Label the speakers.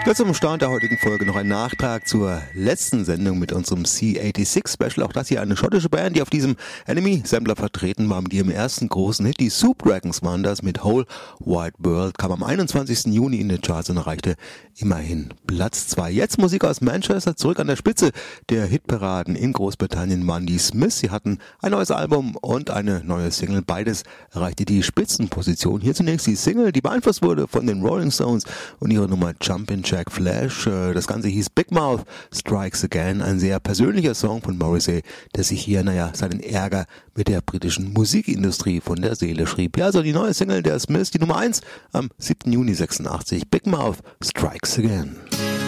Speaker 1: Ja, zum Start der heutigen Folge noch ein Nachtrag zur letzten Sendung mit unserem C86 Special. Auch das hier eine schottische Band, die auf diesem Enemy Sampler vertreten war mit ihrem ersten großen Hit. Die Soup Dragons waren das mit Whole Wide World, kam am 21. Juni in den Charts und erreichte immerhin Platz 2. Jetzt Musik aus Manchester, zurück an der Spitze der Hitparaden in Großbritannien waren die Smiths. Sie hatten ein neues Album und eine neue Single. Beides erreichte die Spitzenposition. Hier zunächst die Single, die beeinflusst wurde von den Rolling Stones und ihre Nummer Jumpin' Jack Flash. Das Ganze hieß Big Mouth Strikes Again, ein sehr persönlicher Song von Morrissey, der sich hier, seinen Ärger mit der britischen Musikindustrie von der Seele schrieb. Ja, also die neue Single der Smiths, die Nummer 1 am 7. Juni 86, Big Mouth Strikes Again.